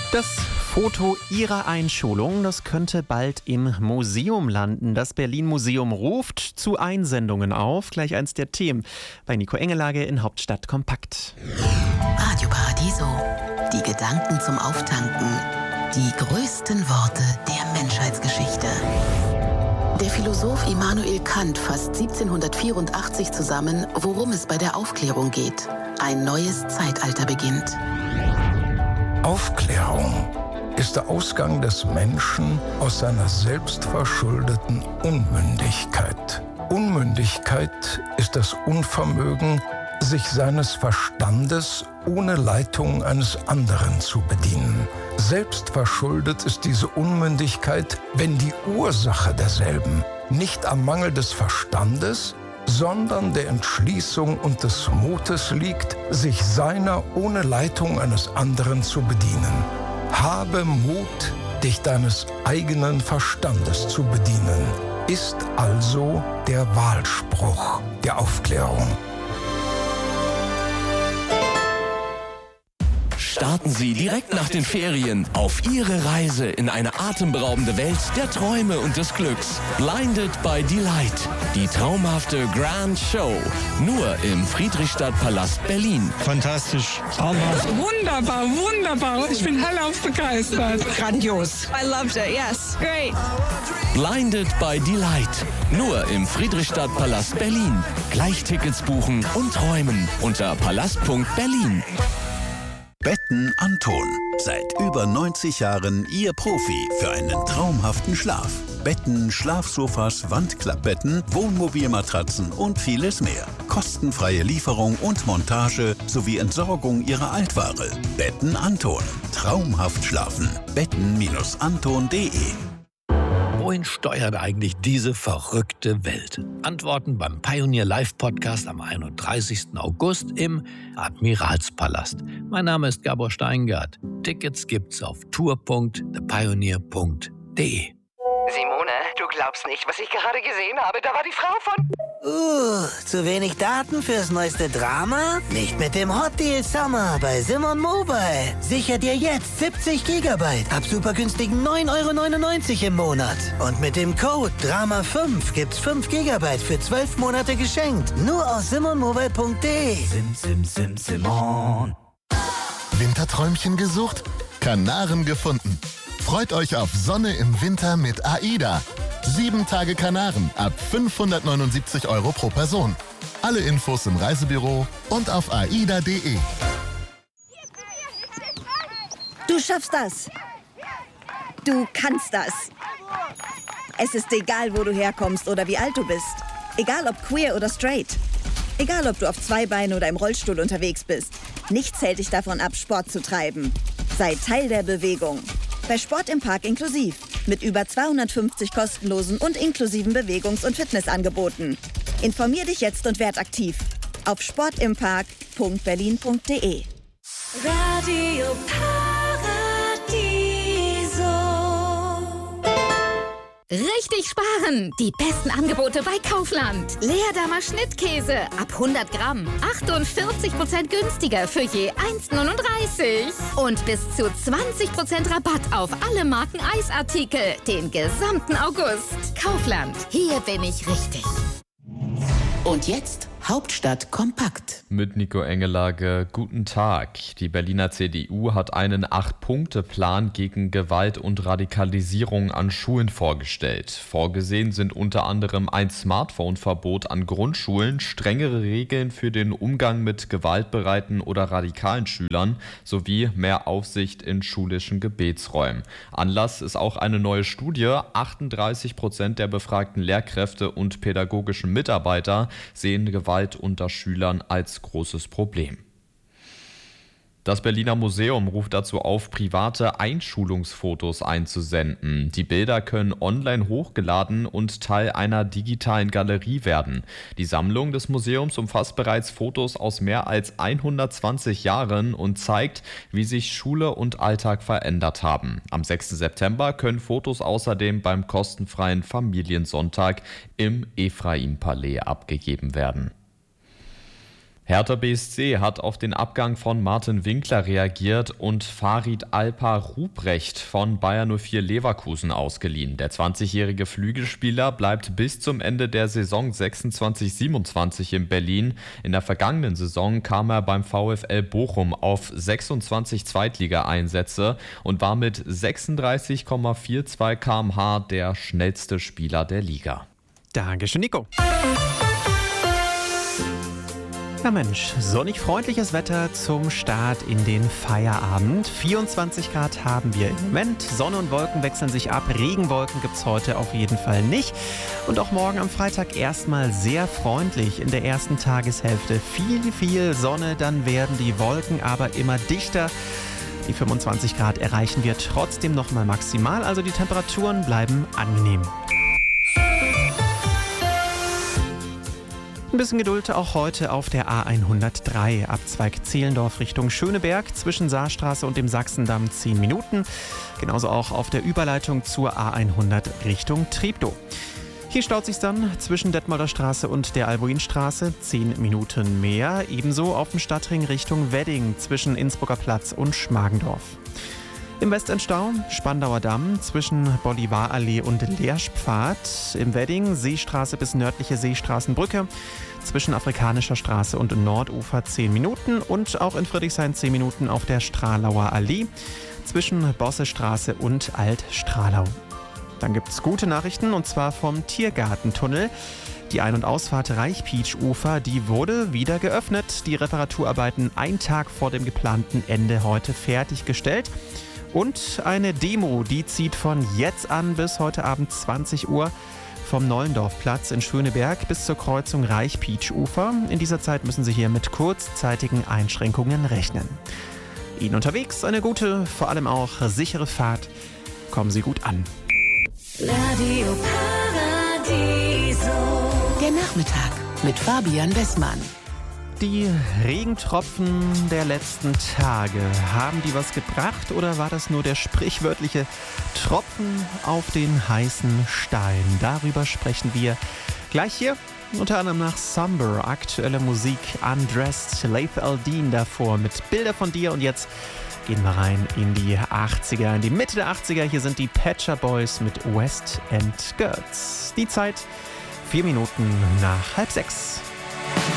Das Foto ihrer Einschulung, das könnte bald im Museum landen. Das Berlin-Museum ruft zu Einsendungen auf. Gleich eins der Themen bei Nico Engelage in Hauptstadt kompakt. Radio Paradiso. Die Gedanken zum Auftanken. Die größten Worte der Menschheitsgeschichte. Der Philosoph Immanuel Kant fasst 1784 zusammen, worum es bei der Aufklärung geht. Ein neues Zeitalter beginnt. Aufklärung ist der Ausgang des Menschen aus seiner selbstverschuldeten Unmündigkeit. Unmündigkeit ist das Unvermögen, sich seines Verstandes ohne Leitung eines anderen zu bedienen. Selbstverschuldet ist diese Unmündigkeit, wenn die Ursache derselben nicht am Mangel des Verstandes, sondern der Entschließung und des Mutes liegt, sich seiner ohne Leitung eines anderen zu bedienen. Habe Mut, dich deines eigenen Verstandes zu bedienen, ist also der Wahlspruch der Aufklärung. Starten Sie direkt nach den Ferien auf Ihre Reise in eine atemberaubende Welt der Träume und des Glücks. Blinded by Delight. Die traumhafte Grand Show. Nur im Friedrichstadtpalast Berlin. Fantastisch. Traumhaft. Wunderbar, wunderbar. Ich bin hellauf begeistert. Grandios. I loved it, yes. Great. Blinded by Delight. Nur im Friedrichstadtpalast Berlin. Gleich Tickets buchen und träumen unter palast.berlin. Betten Anton. Seit über 90 Jahren Ihr Profi für einen traumhaften Schlaf. Betten, Schlafsofas, Wandklappbetten, Wohnmobilmatratzen und vieles mehr. Kostenfreie Lieferung und Montage sowie Entsorgung Ihrer Altware. Betten Anton. Traumhaft schlafen. Betten-anton.de. Wohin steuert eigentlich diese verrückte Welt? Antworten beim Pioneer Live Podcast am 31. August im Admiralspalast. Mein Name ist Gabor Steingart. Tickets gibt's auf tour.thepioneer.de. Simone, du glaubst nicht, was ich gerade gesehen habe. Da war die Frau von... Zu wenig Daten fürs neueste Drama? Nicht mit dem Hot Deal Summer bei Simon Mobile. Sicher dir jetzt 70 GB ab super günstigen 9,99 € im Monat. Und mit dem Code DRAMA5 gibt's 5 GB für 12 Monate geschenkt. Nur aus simonmobile.de. Simon. Winterträumchen gesucht? Kanaren gefunden. Freut euch auf Sonne im Winter mit AIDA. 7 Tage Kanaren ab 579 € pro Person. Alle Infos im Reisebüro und auf aida.de. Du schaffst das. Du kannst das. Es ist egal, wo du herkommst oder wie alt du bist. Egal ob queer oder straight. Egal ob du auf 2 Beinen oder im Rollstuhl unterwegs bist. Nichts hält dich davon ab, Sport zu treiben. Sei Teil der Bewegung. Bei Sport im Park inklusiv. Mit über 250 kostenlosen und inklusiven Bewegungs- und Fitnessangeboten. Informier dich jetzt und werd aktiv. Auf sportimpark.berlin.de. Radio Paradiso. Richtig sparen! Die besten Angebote bei Kaufland. Leerdammer Schnittkäse ab 100 Gramm. 48% günstiger für je 1,39. Und bis zu 20% Rabatt auf alle Marken Eisartikel. Den gesamten August. Kaufland. Hier bin ich richtig. Und jetzt Hauptstadt kompakt. Mit Nico Engelage, guten Tag. Die Berliner CDU hat einen 8-Punkte-Plan gegen Gewalt und Radikalisierung an Schulen vorgestellt. Vorgesehen sind unter anderem ein Smartphone-Verbot an Grundschulen, strengere Regeln für den Umgang mit gewaltbereiten oder radikalen Schülern sowie mehr Aufsicht in schulischen Gebetsräumen. Anlass ist auch eine neue Studie. 38% der befragten Lehrkräfte und pädagogischen Mitarbeiter sehen Gewalt unter Schülern als großes Problem. Das Berliner Museum ruft dazu auf, private Einschulungsfotos einzusenden. Die Bilder können online hochgeladen und Teil einer digitalen Galerie werden. Die Sammlung des Museums umfasst bereits Fotos aus mehr als 120 Jahren und zeigt, wie sich Schule und Alltag verändert haben. Am 6. September können Fotos außerdem beim kostenfreien Familiensonntag im Ephraim-Palais abgegeben werden. Hertha BSC hat auf den Abgang von Martin Winkler reagiert und Farid Alper-Ruprecht von Bayer 04 Leverkusen ausgeliehen. Der 20-jährige Flügelspieler bleibt bis zum Ende der Saison 26/27 in Berlin. In der vergangenen Saison kam er beim VfL Bochum auf 26 Zweitligaeinsätze und war mit 36,42 km/h der schnellste Spieler der Liga. Dankeschön, Nico. Ja Mensch, sonnig freundliches Wetter zum Start in den Feierabend. 24 Grad haben wir im Moment. Sonne und Wolken wechseln sich ab. Regenwolken gibt es heute auf jeden Fall nicht. Und auch morgen am Freitag erstmal sehr freundlich in der ersten Tageshälfte. Viel Sonne, dann werden die Wolken aber immer dichter. Die 25 Grad erreichen wir trotzdem nochmal maximal. Also die Temperaturen bleiben angenehm. Ein bisschen Geduld auch heute auf der A103, Abzweig Zehlendorf Richtung Schöneberg, zwischen Saarstraße und dem Sachsendamm 10 Minuten. Genauso auch auf der Überleitung zur A100 Richtung Treptow. Hier staut sich dann zwischen Detmolder Straße und der Albuinstraße 10 Minuten mehr. Ebenso auf dem Stadtring Richtung Wedding zwischen Innsbrucker Platz und Schmargendorf. Im Westendstau Spandauer Damm zwischen Bolivarallee und Leerspfad. Im Wedding Seestraße bis nördliche Seestraßenbrücke. Zwischen Afrikanischer Straße und Nordufer 10 Minuten. Und auch in Friedrichshain 10 Minuten auf der Stralauer Allee. Zwischen Bossestraße und Alt-Stralau. Dann gibt es gute Nachrichten und zwar vom Tiergartentunnel. Die Ein- und Ausfahrt Reichpietsch-Ufer, die wurde wieder geöffnet. Die Reparaturarbeiten einen Tag vor dem geplanten Ende heute fertiggestellt. Und eine Demo, die zieht von jetzt an bis heute Abend 20 Uhr vom Nollendorfplatz in Schöneberg bis zur Kreuzung Reichpietsch-Ufer. In dieser Zeit müssen Sie hier mit kurzzeitigen Einschränkungen rechnen. Ihnen unterwegs eine gute, vor allem auch sichere Fahrt. Kommen Sie gut an. Radio Paradiso. Der Nachmittag mit Fabian Wessmann. Die Regentropfen der letzten Tage, haben die was gebracht oder war das nur der sprichwörtliche Tropfen auf den heißen Stein? Darüber sprechen wir gleich hier, unter anderem nach Somber, aktuelle Musik, Undressed, Laith Al-Din davor mit Bilder von dir und jetzt gehen wir rein in die 80er, in die Mitte der 80er. Hier sind die Pet Shop Boys mit West End Girls. Die Zeit 4 Minuten nach 5:30.